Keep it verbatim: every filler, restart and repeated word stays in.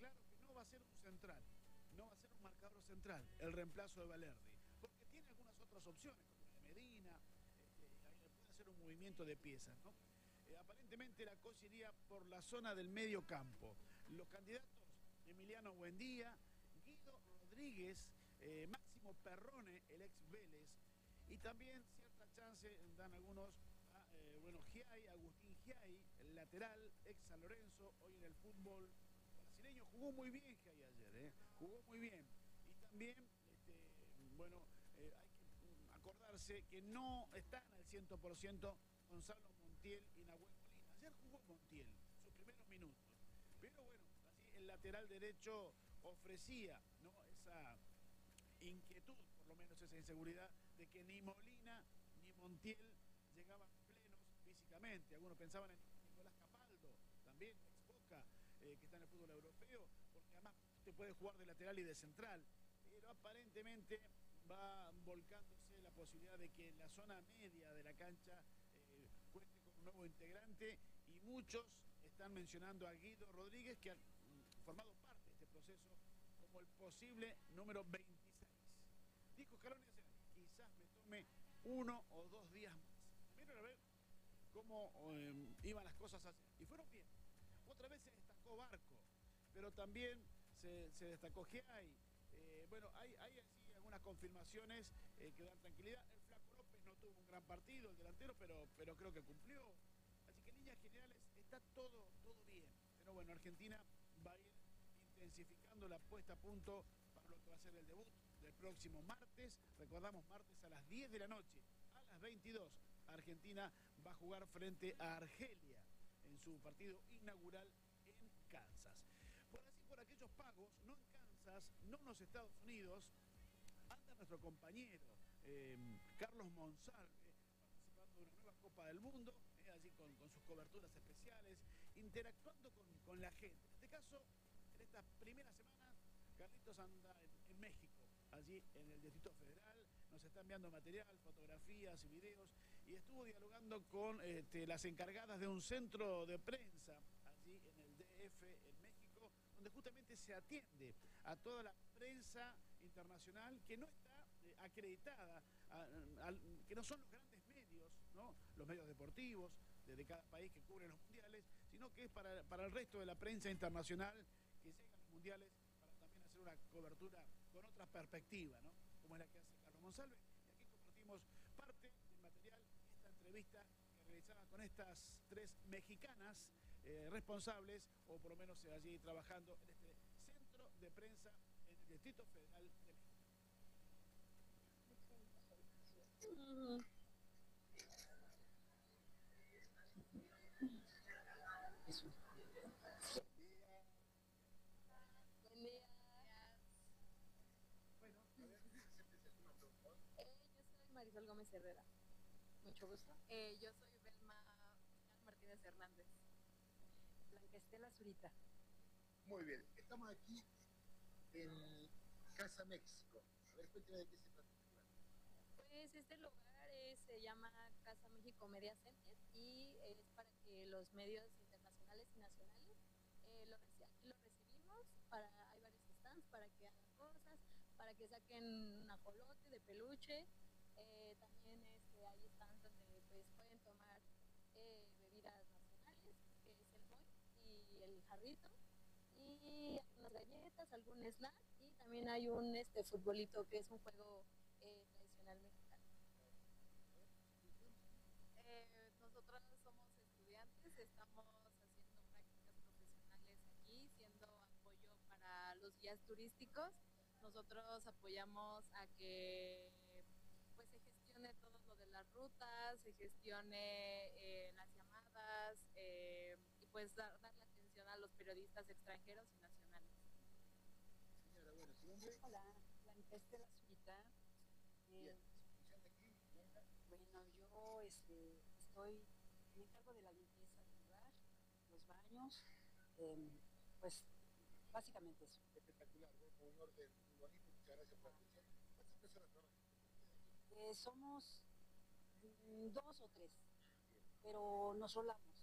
claro que no va a ser un central, no va a ser un marcador central, el reemplazo de Valerdi, porque tiene algunas otras opciones, como la de Medina, este, ahí puede hacer un movimiento de piezas, ¿no? Eh, aparentemente la cosa iría por la zona del medio campo. Los candidatos, Emiliano Buendía, Guido Rodríguez, eh, Máximo Perrone, el ex Vélez, y también cierta chance dan algunos a, eh, bueno, Giai, Agustín Giai, el lateral, ex San Lorenzo, hoy en el fútbol brasileño, jugó muy bien Giai ayer, eh, jugó muy bien. Y también, este, bueno, eh, hay que acordarse que no están al cien por ciento Gonzalo Montiel y Nahuel Molina. Ayer jugó Montiel, sus primeros minutos. Pero bueno, así el lateral derecho ofrecía, ¿no?, esa inquietud, por lo menos esa inseguridad, de que ni Molina ni Montiel llegaban plenos físicamente. Algunos pensaban en Nicolás Capaldo, también ex Boca, eh, que está en el fútbol europeo, porque además te puede jugar de lateral y de central. Pero aparentemente va volcándose la posibilidad de que en la zona media de la cancha eh, cuente con un nuevo integrante, y muchos están mencionando a Guido Rodríguez, que ha formado parte de este proceso como el posible número veintiséis. Dijo Scaloni ayer, quizás me tome uno o dos días más. Miren a ver cómo eh, iban las cosas así. Y fueron bien. Otra vez se destacó Barco, pero también se, se destacó Giai. Eh, bueno, hay, hay así algunas confirmaciones eh, que dan tranquilidad. El Flaco López no tuvo un gran partido, el delantero, pero, pero creo que cumplió. Así que en líneas generales está todo, todo bien. Pero bueno, Argentina va a ir intensificando la puesta a punto para lo que va a ser el debut del próximo martes. Recordamos, martes a las diez de la noche, a las veintidós, Argentina va a jugar frente a Argelia en su partido inaugural en Kansas. Por así, por aquellos pagos, no en Kansas, no en los Estados Unidos, anda nuestro compañero eh, Carlos Monsalve, participando de una nueva Copa del Mundo, eh, allí con, con sus coberturas especiales, interactuando con, con la gente. En este caso, en esta primera semana, Carlitos anda en, en México, allí en el Distrito Federal, nos está enviando material, fotografías y videos, y estuvo dialogando con este, las encargadas de un centro de prensa allí en el D F, en México, donde justamente se atiende a toda la prensa internacional que no está eh, acreditada, a, a, a, que no son los grandes medios, ¿no?, los medios deportivos de, de cada país que cubren los mundiales, sino que es para, para el resto de la prensa internacional que llega a los mundiales para también hacer una cobertura con otra perspectiva, ¿no?, como es la que hace Carlos Monsalve. Y aquí compartimos parte del material de esta entrevista que realizaba con estas tres mexicanas eh, responsables, o por lo menos allí trabajando en este centro de prensa en el Distrito Federal de México. Uh-huh. Eso. Buen día. Bueno, a ver, se empieza con una pregunta. Eh, yo soy Marisol Gómez Herrera. Mucho gusto. Eh, yo soy Belma Martínez Hernández. Blanca Estela Zurita. Muy bien, estamos aquí en Casa México. A ver, cuéntame de qué se trata. Pues este lugar es, se llama Casa México Media Center, y es para que los medios internacionales y nacionales eh, lo, lo recibimos. Para, hay varios stands para que hagan cosas, para que saquen un ajolote de peluche. Eh, también este, hay stands donde pues, pueden tomar eh, bebidas nacionales, que es el Moy y el jarrito, y algunas galletas, algún snack, y también hay un este futbolito que es un juego eh, tradicional mexicano. Eh, nosotros somos estudiantes, estamos haciendo prácticas profesionales aquí, siendo apoyo para los guías turísticos. Nosotros apoyamos a que pues se gestione todo lo de las rutas, se gestione eh, las llamadas eh, y pues dar, darle atención a los periodistas extranjeros y nacionales. Señora, bueno, ¿su nombre? Hola, Blanca Estela Zurita. Bien, ¿su función de aquí? Bueno, yo este, estoy, me encargo de la limpieza del lugar, los baños, eh, pues básicamente eso. Espectacular, con un orden muy bonito, muchas gracias por la atención. ¿Cuántas personas trabajan? Eh, somos mm, dos o tres, pero nos rolamos.